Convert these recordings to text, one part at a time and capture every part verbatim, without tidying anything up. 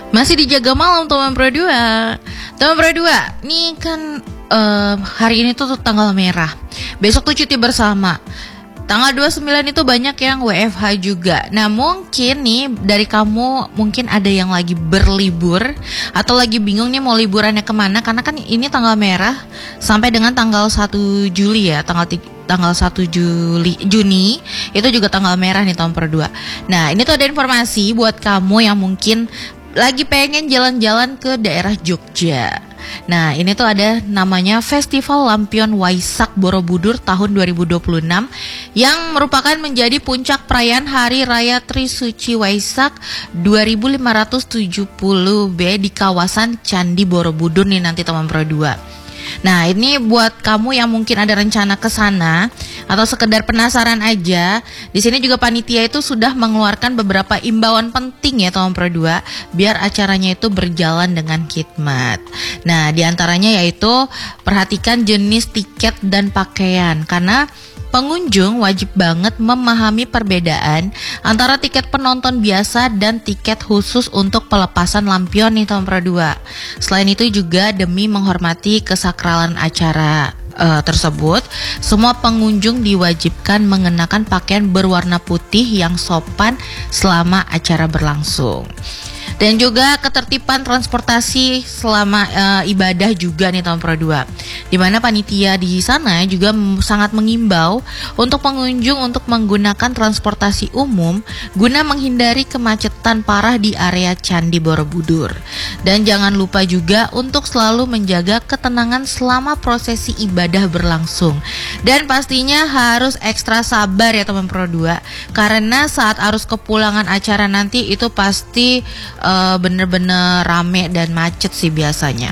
Masih dijaga malam teman Pro dua. Teman Pro dua, nih kan uh, hari ini tuh, tuh tanggal merah. Besok tuh cuti bersama. Tanggal dua puluh sembilan itu banyak yang W F H juga. Nah mungkin nih dari kamu mungkin ada yang lagi berlibur atau lagi bingung nih mau liburannya kemana. Karena kan ini tanggal merah sampai dengan tanggal satu Juli ya. Tanggal tiga, tanggal satu Juli, Juni itu juga tanggal merah nih tahun per dua. Nah ini tuh ada informasi buat kamu yang mungkin lagi pengen jalan-jalan ke daerah Jogja. Nah ini tuh ada namanya Festival Lampion Waisak Borobudur tahun dua ribu dua puluh enam yang merupakan menjadi puncak perayaan Hari Raya Trisuci Waisak dua ribu lima ratus tujuh puluh B di kawasan Candi Borobudur nih nanti teman Pro dua. Nah ini buat kamu yang mungkin ada rencana ke sana atau sekedar penasaran aja, di sini juga panitia itu sudah mengeluarkan beberapa imbauan penting ya teman Pro dua biar acaranya itu berjalan dengan khidmat. Nah diantaranya yaitu perhatikan jenis tiket dan pakaian, karena pengunjung wajib banget memahami perbedaan antara tiket penonton biasa dan tiket khusus untuk pelepasan lampion nih teman Pro dua. Selain itu juga demi menghormati kesakralan acara uh, tersebut, semua pengunjung diwajibkan mengenakan pakaian berwarna putih yang sopan selama acara berlangsung. Dan juga ketertiban transportasi selama uh, ibadah juga nih tahun Pro dua. Di mana panitia di sana juga m- sangat mengimbau untuk pengunjung untuk menggunakan transportasi umum guna menghindari kemacetan parah di area Candi Borobudur. Dan jangan lupa juga untuk selalu menjaga ketenangan selama prosesi ibadah berlangsung. Dan pastinya harus ekstra sabar ya teman Pro dua, karena saat arus kepulangan acara nanti itu pasti Uh, bener-bener rame dan macet sih biasanya.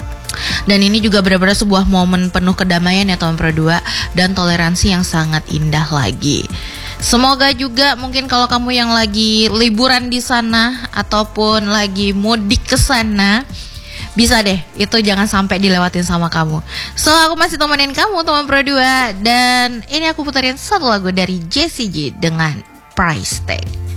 Dan ini juga benar-benar sebuah momen penuh kedamaian ya teman Pro dua dan toleransi yang sangat indah lagi. Semoga juga mungkin kalau kamu yang lagi liburan di sana ataupun lagi mudik ke sana, bisa deh itu jangan sampai dilewatin sama kamu. So aku masih temenin kamu teman Pro dua, dan ini aku puterin satu lagu dari Jessie J dengan Price Tag.